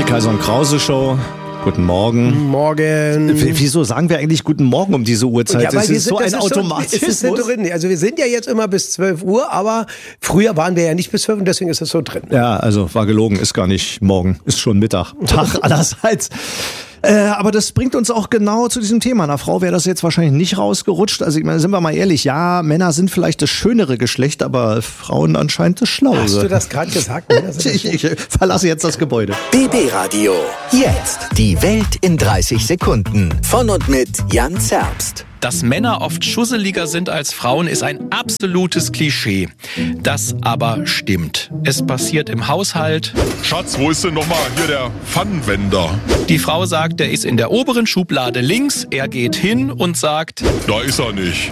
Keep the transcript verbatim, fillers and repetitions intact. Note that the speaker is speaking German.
Die Kaiser und Krause Show. Guten Morgen. Morgen. W- Wieso sagen wir eigentlich Guten Morgen um diese Uhrzeit? Ja, weil es wir ist sind, so das ein ist Automatismus. So, es ist so drin. Also wir sind ja jetzt immer bis zwölf Uhr, aber früher waren wir ja nicht bis zwölf und deswegen ist es so drin. Ja, also war gelogen, ist gar nicht morgen, ist schon Mittag. Tag allerseits. Äh, aber das bringt uns auch genau zu diesem Thema. Einer Frau wäre das jetzt wahrscheinlich nicht rausgerutscht. Also ich meine, sind wir mal ehrlich, ja, Männer sind vielleicht das schönere Geschlecht, aber Frauen anscheinend das Schlauere. Hast du das gerade gesagt? Männer sind das ich, ich verlasse jetzt das Gebäude. B B Radio. Jetzt die Welt in dreißig Sekunden. Von und mit Jan Zerbst. Dass Männer oft schusseliger sind als Frauen, ist ein absolutes Klischee. Das aber stimmt. Es passiert im Haushalt. Schatz, wo ist denn nochmal hier der Pfannenwender? Die Frau sagt, der ist in der oberen Schublade links. Er geht hin und sagt: Da ist er nicht.